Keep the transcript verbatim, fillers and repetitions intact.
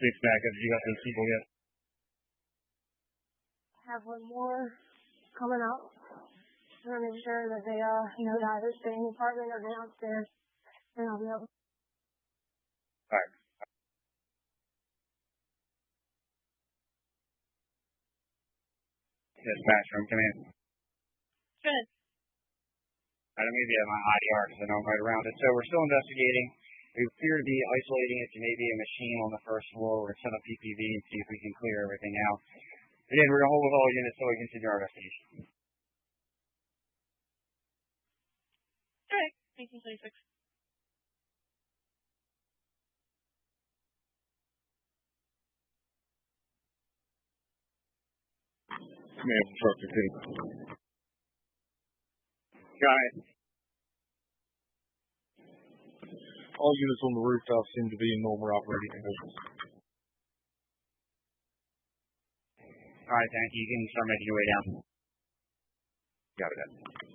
Big backup. You got those people yet? Have one more coming up. I'm going to make sure that they uh, know to either stay in the apartment or downstairs. And I'll be able to. All right. Yes, bathroom. Come in. Good. I don't maybe have my I D R because I know I'm right around it. So we're still investigating. We appear to be isolating it to maybe a machine on the first floor. We're set up P P V and see if we can clear everything out. Again, we're going to hold with all units so we can continue our investigation. Okay. eighteen twenty-six. Command from Truck two. Got it. All units on the rooftop seem to be in normal operating conditions. All right, thank you. You can start making your way down. Got it.